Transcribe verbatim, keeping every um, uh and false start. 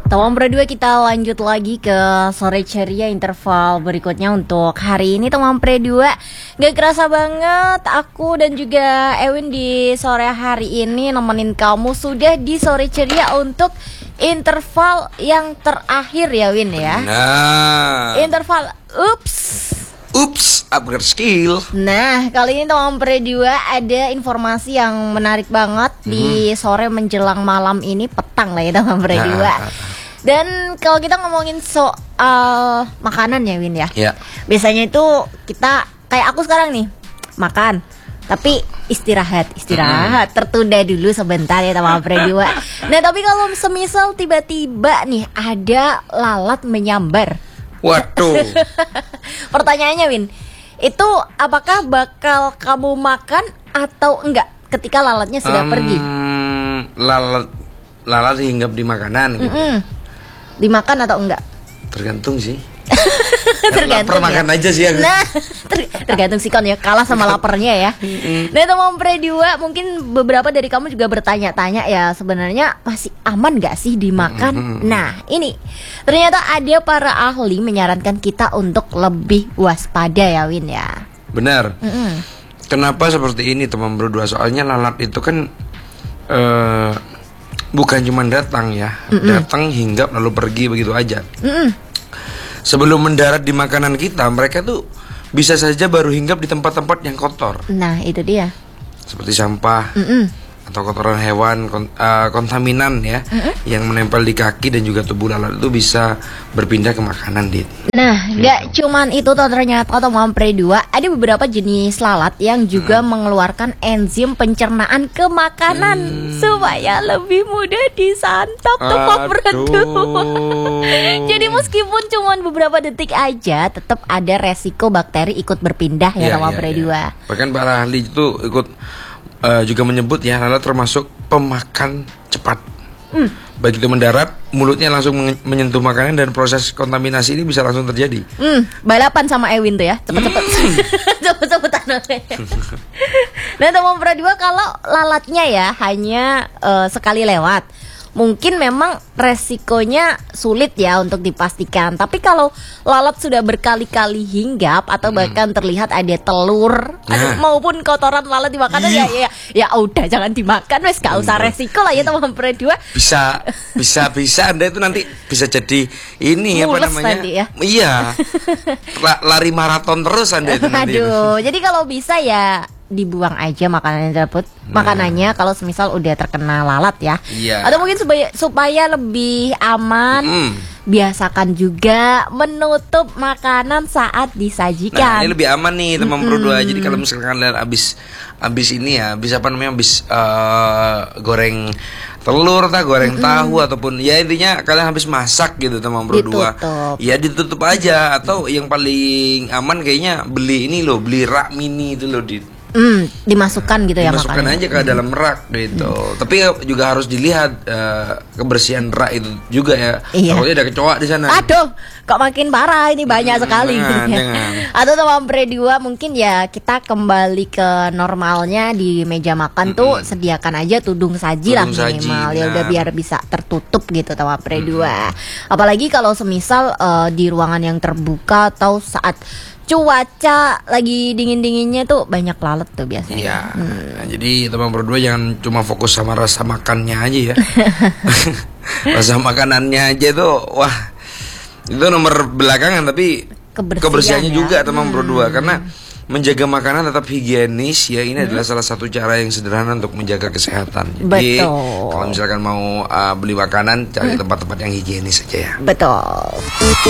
Teman berdua, kita lanjut lagi ke sore ceria interval berikutnya untuk hari ini. Teman berdua, gak kerasa banget aku dan juga Ewin di sore hari ini nemenin kamu sudah di sore ceria untuk interval yang terakhir ya Win ya. Nah, interval ups Ups, upgrade skill. Nah, kali ini teman berdua ada informasi yang menarik banget hmm. di sore menjelang malam ini, petang lah ya teman berdua. Nah. Dan kalau kita ngomongin soal makanan ya Win ya, ya. Biasanya itu kita kayak aku sekarang nih makan, tapi istirahat, istirahat, hmm. tertunda dulu sebentar ya teman berdua. Nah, tapi kalau semisal tiba-tiba nih ada lalat menyambar. Waduh. Pertanyaannya Win, itu apakah bakal kamu makan atau enggak ketika lalatnya sudah um, pergi? Lalat lalat hinggap di makanan gitu. Mm-mm. Dimakan atau enggak? Tergantung sih. Tergantung lapar ya? Makan aja sih aku. Nah, ter- tergantung sih kon ya, kalah sama laparnya ya. Nah, teman berdua, mungkin beberapa dari kamu juga bertanya-tanya ya, sebenarnya masih aman gak sih dimakan? Nah, ini ternyata ada para ahli menyarankan kita untuk lebih waspada ya Win ya. Benar. Mm-hmm. Kenapa seperti ini teman berdua? Soalnya lalat itu kan uh, bukan cuma datang ya, mm-hmm. datang hinggap lalu pergi begitu aja. Mm-hmm. Sebelum mendarat di makanan kita, mereka tuh bisa saja baru hinggap di tempat-tempat yang kotor. Nah, itu dia. Seperti sampah, mm-mm. atau kotoran hewan, kon- uh, kontaminan ya, mm-mm. yang menempel di kaki dan juga tubuh lalat itu bisa berpindah ke makanan, Dit. Nah, gitu. Gak cuman itu tuh ternyata teman berdua, ada beberapa jenis lalat yang juga hmm. mengeluarkan enzim pencernaan ke makanan hmm. supaya lebih mudah disantap teman berdua. Jadi meskipun cuman beberapa detik aja, tetap ada resiko bakteri ikut berpindah ya, ya teman ya, berdua. Ya. Bahkan para ahli itu ikut uh, juga menyebut ya, lalat termasuk pemakan cepat. Hmm. Begitu mendarat, mulutnya langsung menyentuh makanan dan proses kontaminasi ini bisa langsung terjadi. Hmm, balapan sama Ewin tuh ya, cepet-cepet, hmm. cepet-cepetan. Nah, teman berdua, kalau lalatnya ya hanya uh, sekali lewat, mungkin memang resikonya sulit ya untuk dipastikan. Tapi kalau lalat sudah berkali-kali hinggap atau bahkan terlihat ada telur nah. atau maupun kotoran lalat di makanan, ya, ya ya udah jangan dimakan, wes gak usah resiko lah ya teman berdua. Bisa bisa bisa Anda itu nanti bisa jadi ini Mules apa namanya? Nanti ya. Iya. Lari maraton terus Anda itu nanti. Aduh, jadi kalau bisa ya dibuang aja makanan yang tersebut, nah. makanannya kalau semisal udah terkena lalat ya. Iya. Atau mungkin supaya supaya lebih aman, mm. biasakan juga menutup makanan saat disajikan. Nah, ini lebih aman nih teman mm-hmm. berdua. Jadi kalau misalkan kalian abis abis ini ya, abis apa namanya, abis uh, goreng telur, tak goreng mm-hmm. tahu ataupun ya intinya kalian habis masak gitu teman berdua. Ditutup. Ya ditutup aja, atau yang paling aman kayaknya beli ini loh, beli rak mini itu loh di. Hmm, dimasukkan gitu ya, dimasukkan makannya. aja ke dalam rak gitu. Hmm. Tapi juga harus dilihat uh, kebersihan rak itu juga ya. Iya. Takutnya ada kecoa di sana. Aduh, kok makin parah ini, banyak hmm, sekali. Jangan, jangan. Atau teman berdua, mungkin ya kita kembali ke normalnya di meja makan hmm. tuh sediakan aja tudung saji tudung lah minimal saji, ya udah biar bisa tertutup gitu teman berdua. Hmm. Apalagi kalau semisal uh, di ruangan yang terbuka atau saat cuaca lagi dingin-dinginnya tuh banyak lalat tuh biasanya. Iya. Hmm. Nah, jadi teman berdua jangan cuma fokus sama rasa makannya aja ya. Rasa makanannya aja tuh wah, itu nomor belakangan, tapi Kebersihan kebersihannya ya. juga teman hmm. berdua, karena menjaga makanan tetap higienis ya, ini hmm. adalah salah satu cara yang sederhana untuk menjaga kesehatan. Jadi betul. Kalau misalkan mau uh, beli makanan, cari hmm. tempat-tempat yang higienis aja ya. Betul.